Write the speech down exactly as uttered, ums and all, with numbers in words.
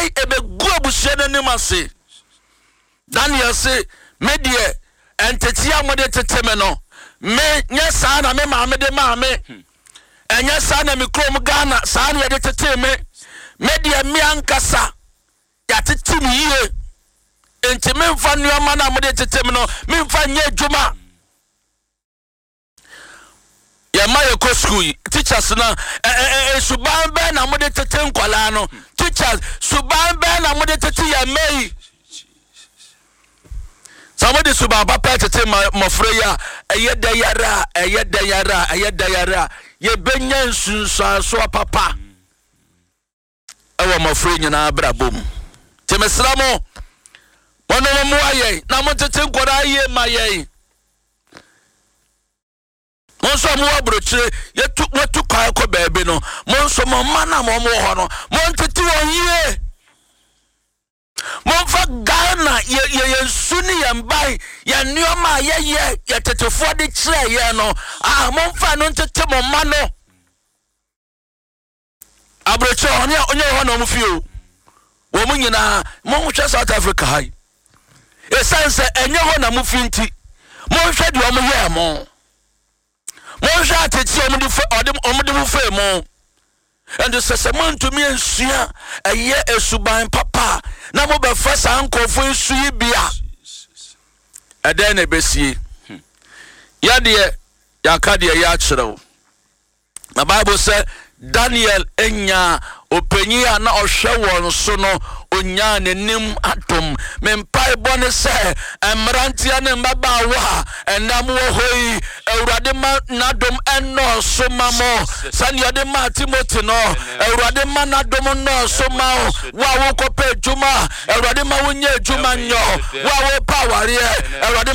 ebe gu abusua nanim ase Daniel say media entity amode teteme no me nya sa na me maame de maame enya sa na me krom Ghana sa na de teteme media mi ankasa ya tetim yie enti me mfa nuoma na amode teteme no me mfa nya adwuma ya ma ye ko school teachers na eh suban be na amode tetem kwala no teachers suban be na amode tetem ya mei somebody suba papa tete mofreya eyeda yara eyeda yara eyeda yara ye benya nsunsa so papa ewo mofre nyina brabom temesramo wono mo aye na mo tete nkora aye maye monso mo abrochire yetu wetu kai ko bebe no monso mo mana mo mo ho no mo tete won yie Monfa Ghana ye ye suni yambai ya nioma ye ye ya tetefo de kire ye no ah monfa no tete mo ma no abrocho onya onye ho no mfi o wo munyina mo hwe South Africa hai esanse enye ho na mfi nti mo hwe de o mo ye mo mo hwe ateti o mo de o mo de mo fe mo and the sesament to me and Sia a year a suban papa. Na mo be first uncle for sui bia. A then a besi. Yadia Yakadia Yachro. The Bible said Daniel Enya openia na oshawan sono onya ne nim atom mempai bone se emrantia ne mbabawa enam wo hoi ewrade ma nadom enno so mamo sane yode ma Timothy no ewrade ma nadom no so ma wa wo kope juma ewrade ma wonya juma nyo wa wo power ye ewrade